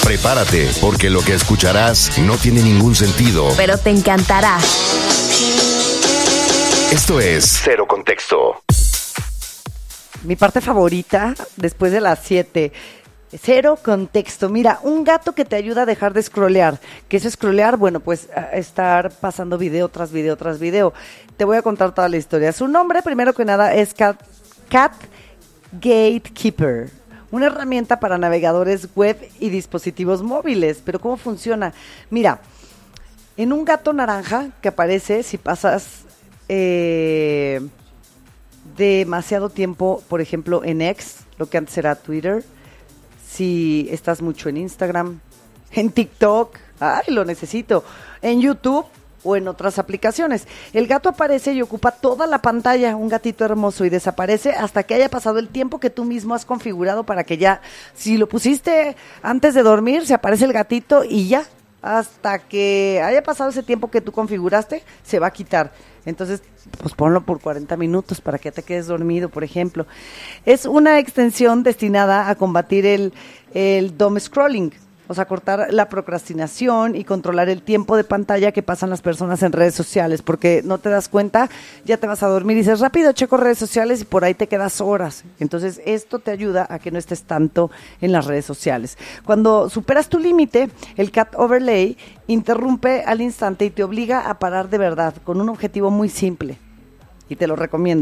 Prepárate, porque lo que escucharás no tiene ningún sentido. Pero te encantará. Esto es Cero Contexto. Mi parte favorita después de las 7. Cero contexto. Mira, un gato que te ayuda a dejar de scrollear. ¿Qué es scrollear? Bueno, pues estar pasando video tras video tras video. Te voy a contar toda la historia. Su nombre, primero que nada, es Cat Gatekeeper. Una herramienta para navegadores web y dispositivos móviles. ¿Pero cómo funciona? Mira, en un gato naranja que aparece si pasas demasiado tiempo, por ejemplo, en X, lo que antes era Twitter, si estás mucho en Instagram, en TikTok, ¡ay, lo necesito!, en YouTube o en otras aplicaciones. El gato aparece y ocupa toda la pantalla, un gatito hermoso, y desaparece hasta que haya pasado el tiempo que tú mismo has configurado para que ya, si lo pusiste antes de dormir, se aparece el gatito y ya, hasta que haya pasado ese tiempo que tú configuraste, se va a quitar. Entonces, pues ponlo por 40 minutos para que te quedes dormido, por ejemplo. Es una extensión destinada a combatir el doom scrolling, o sea, cortar la procrastinación y controlar el tiempo de pantalla que pasan las personas en redes sociales, porque no te das cuenta, ya te vas a dormir y dices, rápido, checo redes sociales y por ahí te quedas horas. Entonces, esto te ayuda a que no estés tanto en las redes sociales. Cuando superas tu límite, el Cat Overlay interrumpe al instante y te obliga a parar de verdad, con un objetivo muy simple. Y te lo recomiendo.